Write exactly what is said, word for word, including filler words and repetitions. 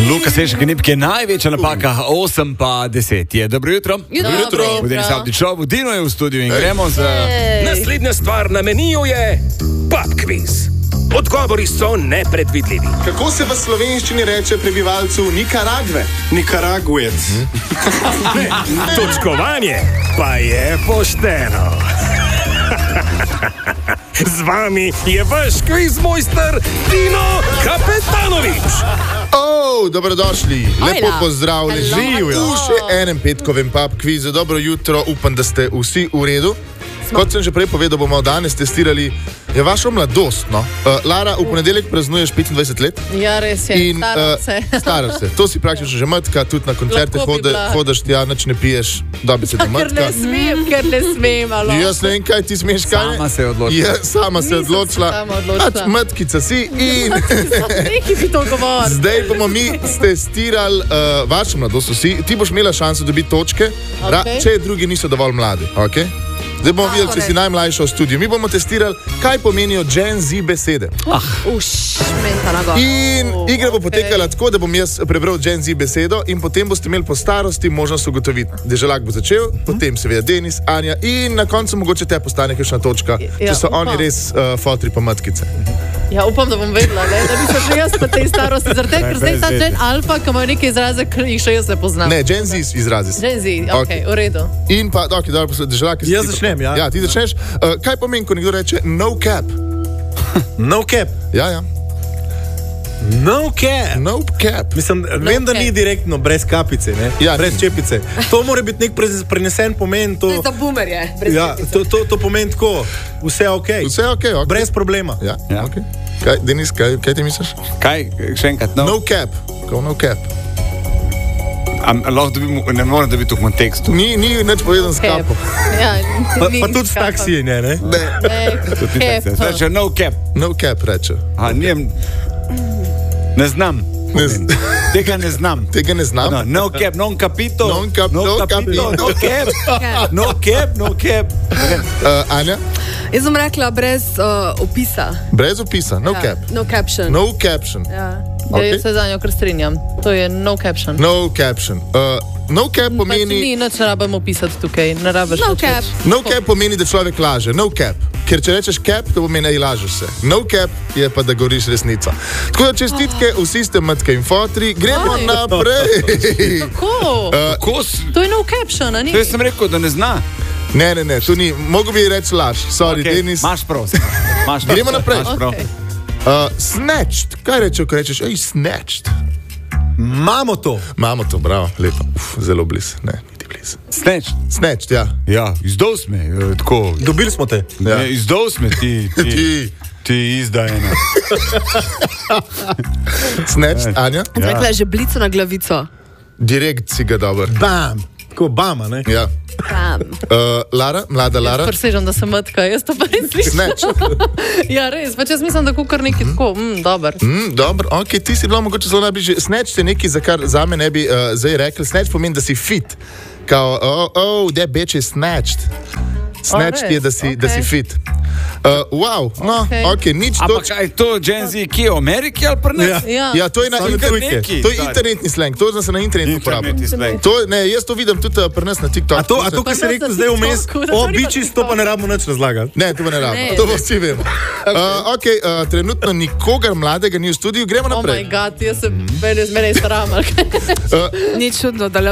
Luka Sešek Nipke je največja napaka, osem pa deset je. Dobro jutro. Dobro jutro. Vodeni Savdič Šov, Dino je v studiu in gremo z... Naslednja stvar na meniju je pub quiz. Odgovori so nepredvidljivi. Kako se v slovenščini reče prebivalcu Nikaragve? Nikaraguec. Ne, točkovanje pa je pošteno. Z vami je vaš kviz mojster Dino Kapetanovič. Oh, dobrodošli, lepo Ojla. pozdravljeni. Hello. V še enem petkovem pub kvizu. Dobro jutro, upam, da ste vsi v redu. Kot sem že prej povedal, bomo danes testirali je vašo mladost. No? Uh, Lara, v ponedeljek praznuješ petindvajset let. Ja, res je, In, staram uh, se. Staraš se. To si praktično že matka, tudi na koncerte Lahko bi hode, bila. hodaš tja, nič ne piješ, dobi se do Ker ne matka. smem, ker ne smem, alo. Jaz ne vem, kaj ti smeš, kaj ne? Sama se je odločila. Ja, sama se je Nisem se odločila. sama odločila. Pač matkica si in... Nekaj bi to govor. Zdaj bomo mi testirali uh, vašo mladost vsi. Ti boš imela šanso dobiti točke, ra, Okej. če drugi niso dovolj mladi. Okay? Zdaj bomo videli, če si najmlajša v studiu. Mi bomo testirali, kaj pomenijo Gen Z besede. Uš, menta na gor. In igra bo potekala tako, da bom jaz prebral Gen Z besedo in potem boste imeli po starosti možnost ugotoviti. Deželak bo začel, potem seveda Denis, Anja in na koncu mogoče te postane kakšna točka, Ja, če so upam. oni res uh, fotri pa matkice. Ja, upam, da bom vedela, ne? Da bi se še jaz po tej starosti. Zaradi tega, ker zdaj ta Gen Alfa, ki ima neke izraze, ki jih še jaz ne poznam. Ne, Gen Z izrazi. Gen Z, ok, v redu. In pa, ok, dobro, poslušaj, deželak. Jaz začnem, ja. Ja, ti začneš. Uh, kaj pomeni, ko nekdo reče no cap? No cap. Ja, ja. No cap. No cap. Mislim, vem, da cap. ni direktno brez kapice, ne? Ja, brez ni. čepice. To mora biti nek pre- prenesen pomen. To, Za boomerje, brez ja, čepice. to, to, to pomeni tako, vse ok. Vse je ok, ok. Brez problema. Ja, Ja. ja. ok. Kaj, Denis, kaj, kaj ti misliš? Kaj, še enkrat, no? No cap. Ko no cap. Am, lahko dobim, ne morem dobiti v kontekstu. Ni, ni nič povedan s Cap. kapom. Ja, Pa, ni pa tudi s kapa. taksijem, ne? ne? Ne, Tudi ni Cap. tako. Zdaj, če no cap. no cap reče. A, nijem, ne znam. Ne z- Tega ne znam. Tega ne znam. No, no cap, non capito. Non cap- no no capito. capito. No cap. No cap, no cap. Uh, Anja, Jaz bom rekla brez uh, opisa. brez opisa. No Ja, cap. No caption. No caption. Ja. Ja, Ok. jaz se za njo kar strinjam. To je no caption. No caption. Uh, no cap Pač pomeni... ni, nič ne rabimo pisati tukaj, ne rabiš No nič cap. več. No cap pomeni, da človek laže. No cap. Ker če rečeš cap, to pomeni, da lažeš se. No cap je pa, da govoriš resnico. Tako da čestitke, vsi ste matke in fotri. Gremo Aj. naprej. Kako? Kako si? To je no caption, a ni? To sem rekel, da ne zna. Ne, ne, ne, tu ni. Mogoče bi reči laž. Sorry, Okay, Denis. Maš prav. Maš prav. Gremo naprej. Maš prav. Okay. Uh, snatched. Kaj rečeš, ko rečeš, ej, snatched? Imamo to. Imamo to, bravo, lepo. Uf, zelo blizu. Ne, niti blizu. Sneč. Snatched, ja. Ja, izdal sme, eh, tako. Dobili smo te. Ja. Ne, izdal sme ti. Ti, Ti. ti izdajena. Snatched, Anja. Ja. Rekla je že blico na glavico. Direkt si ga dober. Bam. Tako bama, ne? Ja. Bam. Uh, Lara, mlada Lara. Presežem, da sem matka, jaz to pa res slišim. Snatched. Ja, res, pač jaz mislim, da kukar neki tako, mm, dober. Mm, dobro, ok, ti si bila mogoče zelo najbližje. Snatched je nekaj, za kar za me ne bi uh, zdaj rekli. Snatched pomeni, da si fit. Kao, oh, oh, that bitch is snatched. Snatched res? je, da si, okay. da si Ok. fit. Uh, wow, no, Ok. ok, nič Ampak točk. kaj je to Gen Z, ki je v Ameriki ali pa ne? Ja. Ja, Ja, to je na Samo internetu. neki, To je stari. internetni slang, to se na internetu uporablja. Internetni slang. To, ne, jaz to vidim tudi uh, pri nas na TikToku. A to, a to kar si Pa rekel nas na zdaj vmes, TikToku, da o to ni na biči, to pa ne rabimo nič razlagati. Ne, to pa ne rabimo, Ne. to pa vsi vemo. Uh, okay, uh, trenutno nikogar mladega ni v studiu, gremo oh my naprej. god, jaz se, mene, mene je sram, ali kaj? Uh, Ni čudno, da